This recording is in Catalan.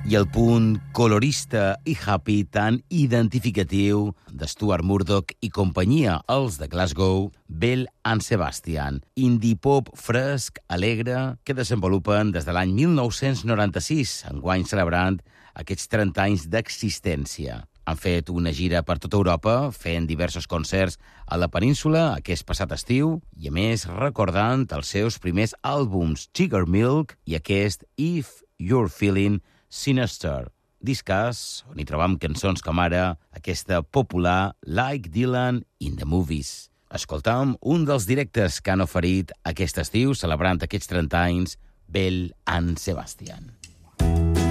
I el punt colorista i happy tan identificatiu de Stuart Murdoch i companyia, els de Glasgow, Belle and Sebastian, indie pop fresc, alegre, que desenvolupen des de l'any 1996, enguany celebrant aquests 30 anys d'existència. Han fet una gira per tota Europa, fent diversos concerts a la península aquest passat estiu i, a més, recordant els seus primers àlbums Sugar Milk i aquest If You're Feeling Sinister, discàs on hi trobam cançons com ara aquesta popular Like Dylan in the Movies. Escoltam un dels directes que han oferit aquest estiu, celebrant aquests 30 anys, Belle and Sebastian.